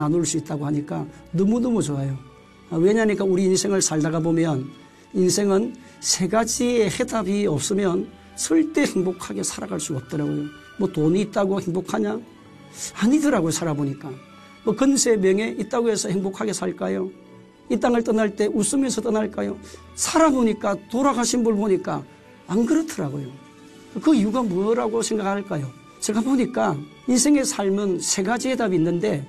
나눌 수 있다고 하니까 너무너무 좋아요. 왜냐하니까 우리 인생을 살다가 보면 인생은 세 가지의 해답이 없으면 절대 행복하게 살아갈 수가 없더라고요. 뭐 돈이 있다고 행복하냐? 아니더라고요. 살아보니까. 뭐 건세 명예 있다고 해서 행복하게 살까요? 이 땅을 떠날 때 웃으면서 떠날까요? 살아보니까 돌아가신 분 보니까 안 그렇더라고요. 그 이유가 뭐라고 생각할까요? 제가 보니까 인생의 삶은 세 가지 해답이 있는데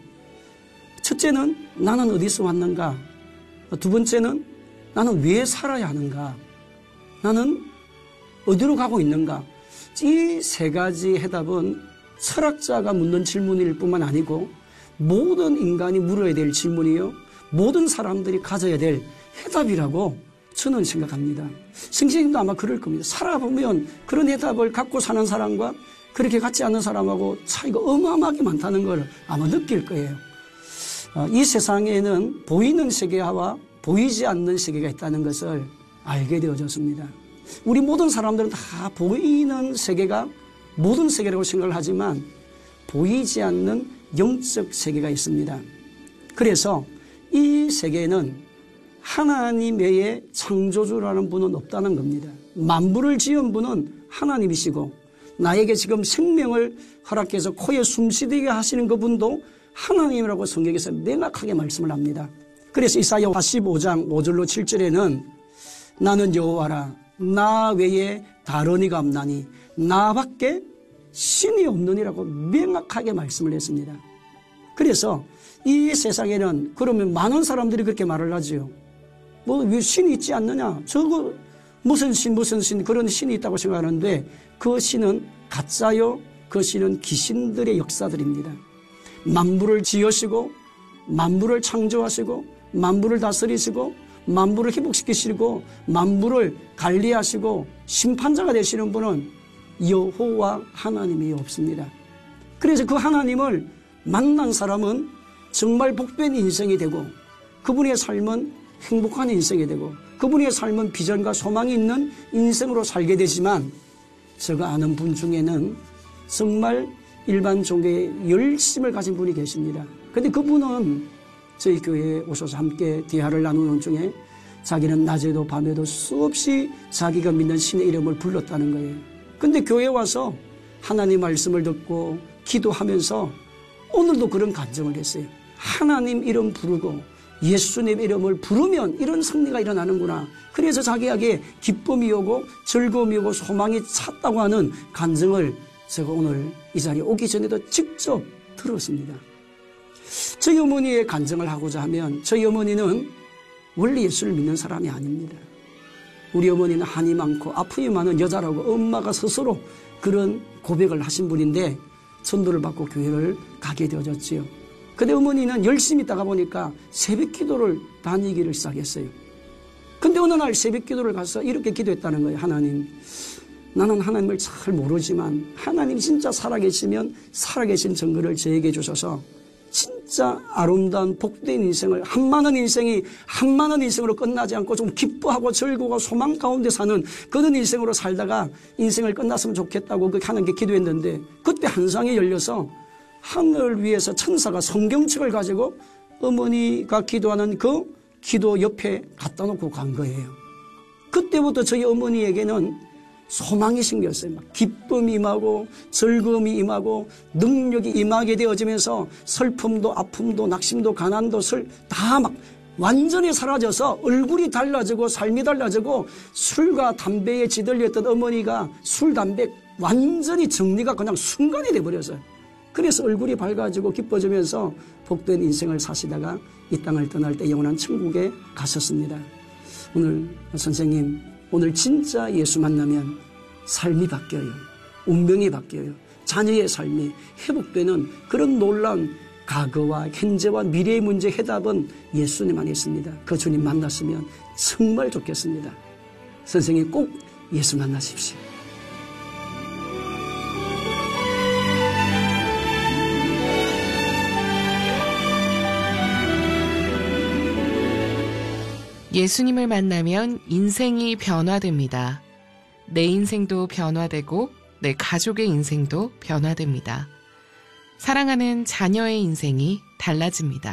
첫째는 나는 어디서 왔는가? 두 번째는 나는 왜 살아야 하는가? 나는 어디로 가고 있는가? 이 세 가지 해답은 철학자가 묻는 질문일 뿐만 아니고 모든 인간이 물어야 될 질문이요. 모든 사람들이 가져야 될 해답이라고 저는 생각합니다. 선생님도 아마 그럴 겁니다. 살아보면 그런 해답을 갖고 사는 사람과 그렇게 갖지 않는 사람하고 차이가 어마어마하게 많다는 걸 아마 느낄 거예요. 이 세상에는 보이는 세계와 보이지 않는 세계가 있다는 것을 알게 되어졌습니다. 우리 모든 사람들은 다 보이는 세계가 모든 세계라고 생각을 하지만 보이지 않는 영적 세계가 있습니다. 그래서 이 세계에는 하나님 외에 창조주라는 분은 없다는 겁니다. 만물을 지은 분은 하나님이시고 나에게 지금 생명을 허락해서 코에 숨쉬게 하시는 그분도 하나님이라고 성경에서 명확하게 말씀을 합니다. 그래서 이사야 45장 5절로 7절에는 나는 여호와라 나 외에 다른 이가 없나니 나밖에 신이 없느니라고 명확하게 말씀을 했습니다. 그래서 이 세상에는 그러면 많은 사람들이 그렇게 말을 하지요. 뭐 왜 신이 있지 않느냐? 저거 무슨 신 그런 신이 있다고 생각하는데 그 신은 가짜요. 그 신은 귀신들의 역사들입니다. 만물을 지으시고 만물을 창조하시고 만물을 다스리시고 만물을 회복시키시고 만물을 관리하시고 심판자가 되시는 분은 여호와 하나님이 없습니다. 그래서 그 하나님을 만난 사람은 정말 복된 인생이 되고 그분의 삶은 행복한 인생이 되고 그분의 삶은 비전과 소망이 있는 인생으로 살게 되지만 제가 아는 분 중에는 정말 일반 종교에 열심을 가진 분이 계십니다. 그런데 그분은 저희 교회에 오셔서 함께 대화를 나누는 중에 자기는 낮에도 밤에도 수없이 자기가 믿는 신의 이름을 불렀다는 거예요. 그런데 교회에 와서 하나님 말씀을 듣고 기도하면서 오늘도 그런 간증을 했어요. 하나님 이름 부르고 예수님 이름을 부르면 이런 승리가 일어나는구나. 그래서 자기에게 기쁨이 오고 즐거움이 오고 소망이 찼다고 하는 간증을 제가 오늘 이 자리에 오기 전에도 직접 들었습니다. 저희 어머니의 간증을 하고자 하면 저희 어머니는 원래 예수를 믿는 사람이 아닙니다. 우리 어머니는 한이 많고 아픔이 많은 여자라고 엄마가 스스로 그런 고백을 하신 분인데 전도를 받고 교회를 가게 되어졌지요. 근데 어머니는 열심히 있다가 보니까 새벽 기도를 다니기를 시작했어요. 근데 어느 날 새벽 기도를 가서 이렇게 기도했다는 거예요. 하나님, 나는 하나님을 잘 모르지만 하나님 진짜 살아계시면 살아계신 증거를 저에게 주셔서 진짜 아름다운 복된 인생을 한많은 인생이 한많은 인생으로 끝나지 않고 좀 기뻐하고 즐거워 소망 가운데 사는 그런 인생으로 살다가 인생을 끝났으면 좋겠다고 그렇게 하나님께 기도했는데 그때 한상이 열려서 하늘 위에서 천사가 성경책을 가지고 어머니가 기도하는 그 기도 옆에 갖다 놓고 간 거예요. 그때부터 저희 어머니에게는 소망이 생겼어요. 막 기쁨이 임하고 즐거움이 임하고 능력이 임하게 되어지면서 슬픔도 아픔도 낙심도 가난도 다 막 완전히 사라져서 얼굴이 달라지고 삶이 달라지고 술과 담배에 지들렸던 어머니가 술, 담배 완전히 정리가 그냥 순간에 돼버렸어요. 그래서 얼굴이 밝아지고 기뻐지면서 복된 인생을 사시다가 이 땅을 떠날 때 영원한 천국에 가셨습니다. 오늘 선생님, 오늘 진짜 예수 만나면 삶이 바뀌어요. 운명이 바뀌어요. 자녀의 삶이 회복되는 그런 놀라운 과거와 현재와 미래의 문제 해답은 예수님 안에 있습니다. 그 주님 만났으면 정말 좋겠습니다. 선생님 꼭 예수 만나십시오. 예수님을 만나면 인생이 변화됩니다. 내 인생도 변화되고 내 가족의 인생도 변화됩니다. 사랑하는 자녀의 인생이 달라집니다.